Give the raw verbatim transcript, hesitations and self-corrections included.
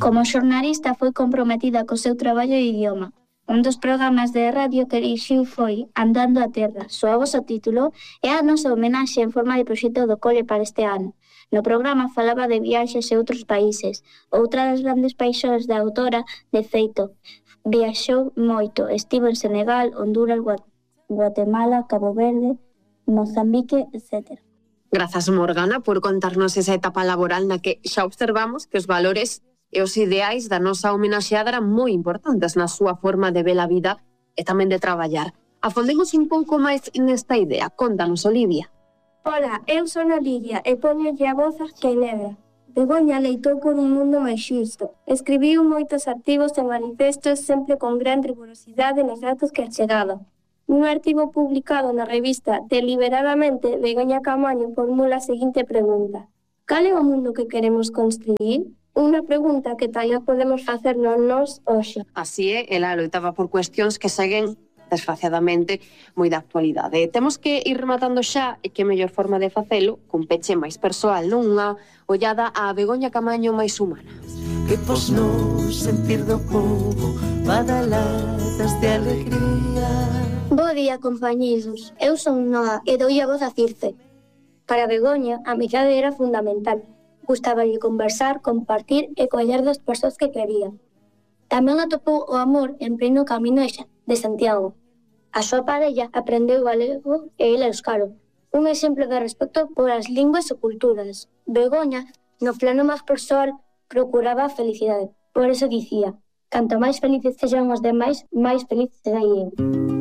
Como xornalista foi comprometida co seu traballo de idioma. Un dos programas de radio que elixiu foi Andando a Terra. Súa voz o título é a nosa homenaxe en forma de proxecto do cole para este ano. No programa falaba de viaxes a outros países. Outra das grandes paixóns da autora, de feito, viaxou moito. Estivo en Senegal, Honduras, Guatemala, Cabo Verde, Mozambique, etcétera. Grazas, Morgana, por contarnos esa etapa laboral na que xa observamos que os valores e os ideais da nosa homenaxeada eran moi importantes na súa forma de ver a vida e tamén de traballar. Afondemos un pouco máis nesta idea. Contanos, Olivia. Ola, eu son Olivia e poñolle a voz a Ginebra. Begoña leitou por un mundo máis xusto. Escribiu moitos artigos e manifestos sempre con gran rigurosidade nos datos que achegaba. Nun artigo publicado na revista Deliberadamente, Begoña Camaño formula a seguinte pregunta: cal é o mundo que queremos construir? Unha pregunta que talla podemos facernos nós hoxe. Así é, ela loitaba por cuestións que seguen, desgraciadamente, moi da actualidade. Temos que ir rematando xa, e que mellor forma de facelo, cun peche máis persoal, non unha ollada á Begoña Camaño máis humana. Que pos no sentir do povo, badaladas de alegría. Bo día, compañeiros. Eu son Noa e doi a voz a Circe. Para Begoña, a amizade era fundamental. Gustáballe conversar, compartir e coller das persoas que quería. Tamén atopou o amor en pleno camiño de Santiago. A súa parella aprendeu galego e el euskaro. Un exemplo de respeto polas linguas e culturas. Begoña, no plano máis persoal, procuraba a felicidade. Por eso dicía: canto máis felices sexan os demais, máis feliz serei eu.